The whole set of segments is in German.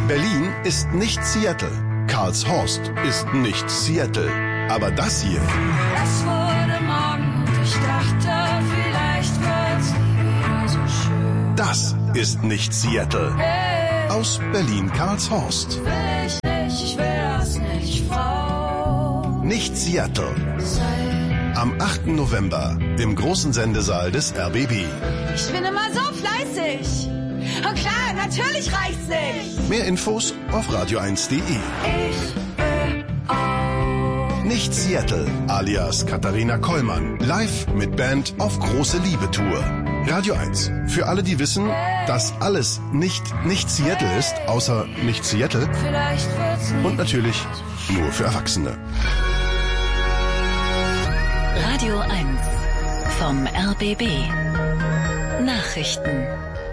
Berlin ist nicht Seattle. Karlshorst ist nicht Seattle. Aber das hier... Es wurde Morgen und ich dachte, vielleicht wird's nie wieder so schön. Das ist nicht Seattle. Hey, Aus Berlin-Karlshorst. will ich nicht, ich will das nicht, Frau. Nicht Seattle. Sein. Am 8. November im großen Sendesaal des RBB. Ich bin immer so fleißig. Und klar, natürlich reicht's nicht. Mehr Infos auf radio1.de. Ich will auch. Nicht Seattle, alias Katharina Kollmann. Live mit Band auf große Liebe-Tour. Radio 1. Für alle, die wissen, dass alles nicht Seattle ist, außer nicht Seattle. Vielleicht wird's nie. Und natürlich nur für Erwachsene. Radio 1 vom RBB. Nachrichten.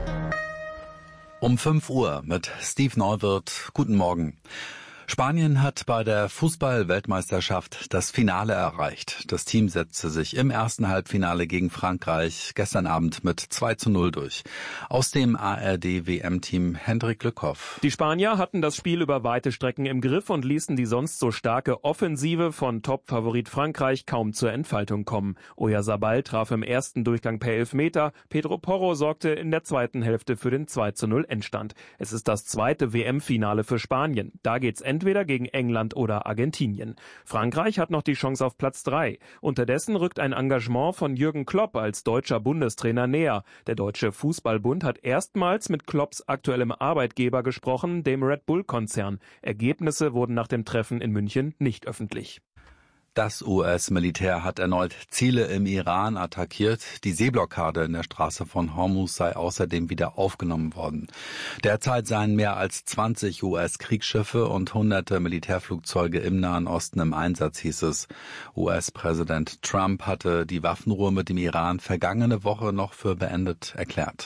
Um 5 Uhr mit Steve Neuwirth. Guten Morgen. Spanien hat bei der Fußball-Weltmeisterschaft das Finale erreicht. Das Team setzte sich im ersten Halbfinale gegen Frankreich gestern Abend mit 2:0 durch. Aus dem ARD-WM-Team Hendrik Lückhoff. Die Spanier hatten das Spiel über weite Strecken im Griff und ließen die sonst so starke Offensive von Top-Favorit Frankreich kaum zur Entfaltung kommen. Oyarzabal traf im ersten Durchgang per Elfmeter. Pedro Porro sorgte in der zweiten Hälfte für den 2:0 Endstand. Es ist das zweite WM-Finale für Spanien. Da geht's entweder gegen England oder Argentinien. Frankreich hat noch die Chance auf Platz 3. Unterdessen rückt ein Engagement von Jürgen Klopp als deutscher Bundestrainer näher. Der Deutsche Fußballbund hat erstmals mit Klopps aktuellem Arbeitgeber gesprochen, dem Red Bull-Konzern. Ergebnisse wurden nach dem Treffen in München nicht öffentlich. Das US-Militär hat erneut Ziele im Iran attackiert. Die Seeblockade in der Straße von Hormuz sei außerdem wieder aufgenommen worden. Derzeit seien mehr als 20 US-Kriegsschiffe und hunderte Militärflugzeuge im Nahen Osten im Einsatz, hieß es. US-Präsident Trump hatte die Waffenruhe mit dem Iran vergangene Woche noch für beendet erklärt.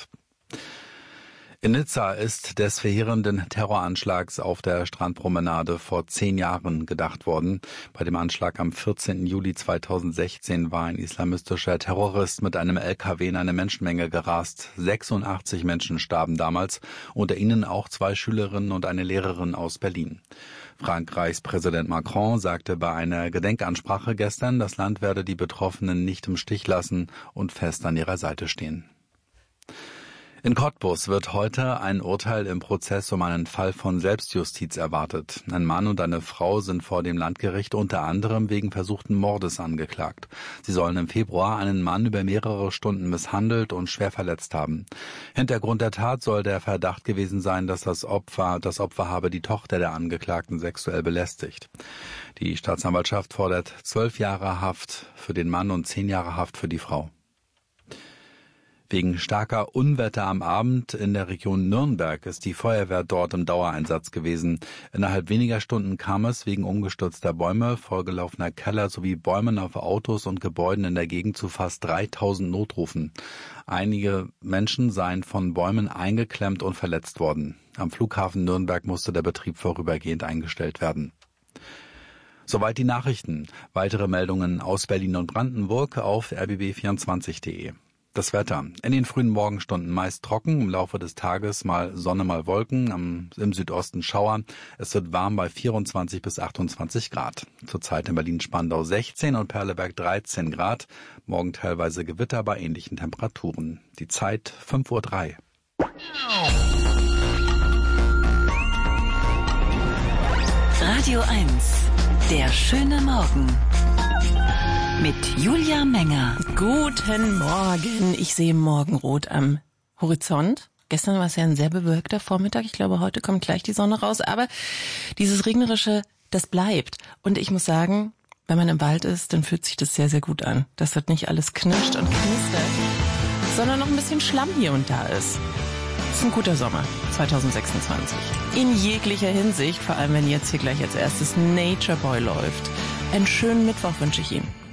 In Nizza ist des verheerenden Terroranschlags auf der Strandpromenade vor 10 Jahren gedacht worden. Bei dem Anschlag am 14. Juli 2016 war ein islamistischer Terrorist mit einem LKW in eine Menschenmenge gerast. 86 Menschen starben damals, unter ihnen auch 2 Schülerinnen und eine Lehrerin aus Berlin. Frankreichs Präsident Macron sagte bei einer Gedenkansprache gestern, das Land werde die Betroffenen nicht im Stich lassen und fest an ihrer Seite stehen. In Cottbus wird heute ein Urteil im Prozess um einen Fall von Selbstjustiz erwartet. Ein Mann und eine Frau sind vor dem Landgericht unter anderem wegen versuchten Mordes angeklagt. Sie sollen im Februar einen Mann über mehrere Stunden misshandelt und schwer verletzt haben. Hintergrund der Tat soll der Verdacht gewesen sein, dass das Opfer habe die Tochter der Angeklagten sexuell belästigt. Die Staatsanwaltschaft fordert 12 Jahre Haft für den Mann und 10 Jahre Haft für die Frau. Wegen starker Unwetter am Abend in der Region Nürnberg ist die Feuerwehr dort im Dauereinsatz gewesen. Innerhalb weniger Stunden kam es wegen umgestürzter Bäume, vollgelaufener Keller sowie Bäumen auf Autos und Gebäuden in der Gegend zu fast 3000 Notrufen. Einige Menschen seien von Bäumen eingeklemmt und verletzt worden. Am Flughafen Nürnberg musste der Betrieb vorübergehend eingestellt werden. Soweit die Nachrichten. Weitere Meldungen aus Berlin und Brandenburg auf rbb24.de. Das Wetter. In den frühen Morgenstunden meist trocken, im Laufe des Tages mal Sonne, mal Wolken, im Südosten Schauer. Es wird warm bei 24 bis 28 Grad. Zurzeit in Berlin-Spandau 16 und Perleberg 13 Grad. Morgen teilweise Gewitter bei ähnlichen Temperaturen. Die Zeit 5:03 Uhr. Radio 1, der schöne Morgen. Mit Julia Menger. Guten Morgen. Ich sehe Morgenrot am Horizont. Gestern war es ja ein sehr bewölkter Vormittag. Ich glaube, heute kommt gleich die Sonne raus. Aber dieses Regnerische, das bleibt. Und ich muss sagen, wenn man im Wald ist, dann fühlt sich das sehr, sehr gut an. Dass dort nicht alles knirscht und knistert, sondern noch ein bisschen Schlamm hier und da ist. Es ist ein guter Sommer 2026. In jeglicher Hinsicht, vor allem wenn jetzt hier gleich als erstes Nature Boy läuft. Einen schönen Mittwoch wünsche ich Ihnen.